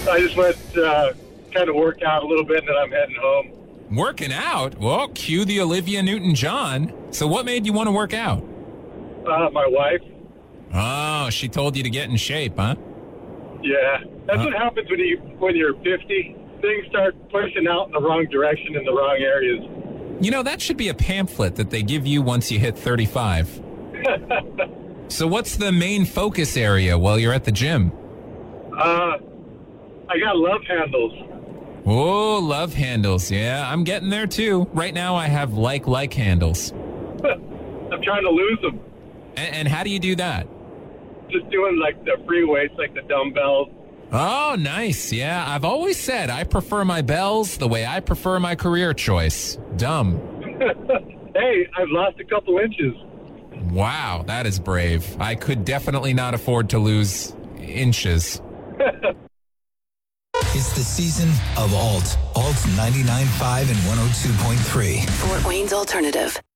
I just went kind of work out a little bit, and then I'm heading home. Working out? Well, cue the Olivia Newton-John. So what made you want to work out? My wife. Oh, she told you to get in shape, huh? Yeah. That's what happens when you're 50. Things start pushing out in the wrong direction in the wrong areas. You know, that should be a pamphlet that they give you once you hit 35. So what's the main focus area while you're at the gym? I got love handles. Oh, love handles. Yeah, I'm getting there too. Right now I have like handles. I'm trying to lose them. And how do you do that? Just doing like the free weights, like the dumbbells. Oh, nice. Yeah, I've always said I prefer my bells the way I prefer my career choice. Dumb. Hey, I've lost a couple inches. Wow, that is brave. I could definitely not afford to lose inches. It's the season of Alt 99.5 and 102.3. Fort Wayne's Alternative.